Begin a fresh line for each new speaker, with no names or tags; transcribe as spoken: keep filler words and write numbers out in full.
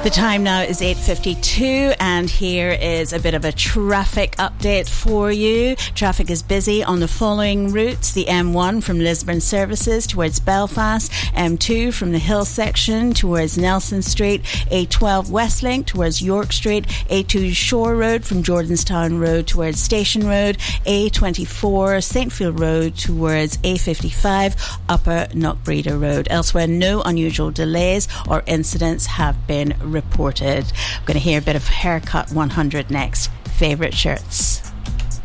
The time now is eight fifty-two, and here is a bit of a traffic update for you. Traffic is busy on the following routes: the M one from Lisburn Services towards Belfast, M two from the Hill section towards Nelson Street, A twelve Westlink towards York Street, A two Shore Road from Jordanstown Road towards Station Road, A twenty-four Saintfield Road towards A fifty-five Upper Knockbreeder Road. Elsewhere, no unusual delays or incidents have been reported. I'm going to hear a bit of Haircut one hundred next. Favourite shirts.